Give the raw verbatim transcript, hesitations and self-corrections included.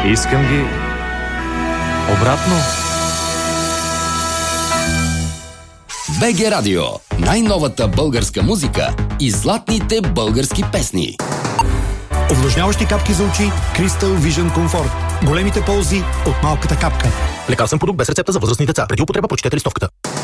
Искам ги обратно. БГ Радио. Най-новата българска музика и златните български песни. Увлажняващи капки за очи Crystal Vision Comfort. Големите ползи от малката капка. Лекарствен продукт без рецепта за възрастни деца. Преди употреба прочетете листовката.